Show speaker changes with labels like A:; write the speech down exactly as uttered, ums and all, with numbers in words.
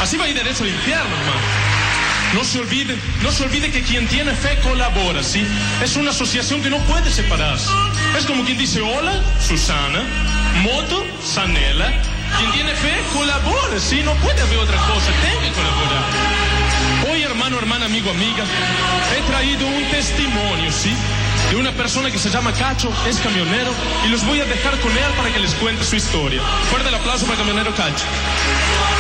A: Así va a ir derecho al infierno, hermano. No se olvide, no se olvide que quien tiene fe colabora, ¿sí? Es una asociación que no puede separarse. Es como quien dice, hola, Susana, moto, Sanela. Quien tiene fe colabora, ¿sí? No puede haber otra cosa, tiene que colaborar. Hoy, hermano, hermana, amigo, amiga, he traído un testimonio, ¿sí? De una persona que se llama Cacho, es camionero, y los voy a dejar con él para que les cuente su historia. Fuerte el aplauso para el camionero Cacho.